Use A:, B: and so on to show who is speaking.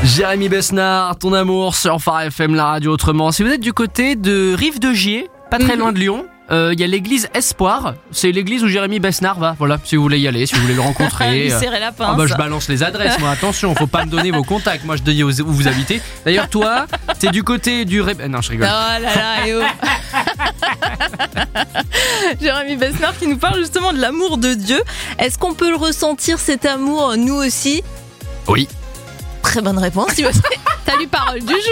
A: Jérémy Besnard, ton amour sur Phare FM, la radio autrement. Si vous êtes du côté de Rive-de-Gier, pas très loin de Lyon, il y a l'église Espoir. C'est l'église où Jérémy Besnard va. Voilà, si vous voulez y aller, si vous voulez le rencontrer.
B: Lui serrer la pince.
A: Je balance les adresses, moi. Attention, faut pas me donner vos contacts. Moi, je dis où vous habitez. D'ailleurs, toi, t'es du côté du... Non, je rigole.
B: Oh là là, et oh. Jérémy Besnard qui nous parle justement de l'amour de Dieu. Est-ce qu'on peut le ressentir, cet amour, nous aussi ?
A: Oui.
B: Très bonne réponse. Salut, parole du jour.